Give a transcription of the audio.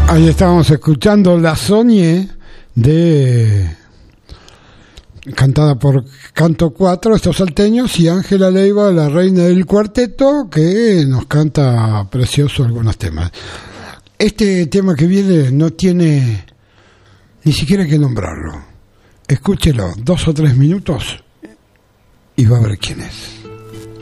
Ahí estábamos escuchando La Soñé cantada por Canto 4, estos salteños, y Ángela Leiva, la reina del cuarteto, que nos canta precioso algunos temas. Este tema que viene no tiene ni siquiera que nombrarlo. Escúchelo 2 o 3 minutos y va a ver quién es.